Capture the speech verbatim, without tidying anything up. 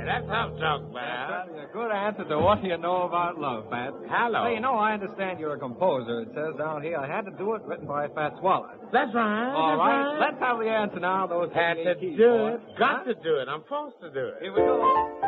That's tough talk, man. That's certainly a good answer to what do you know about love, Pat. Hello. Hey, you know, I understand you're a composer. It says down here, I had to do it, written by Fats Waller. That's right. All that's right, right. let's have the answer now. Those Had to keys, do boy. it. Got Huh? to do it. I'm forced to do it. Here we go.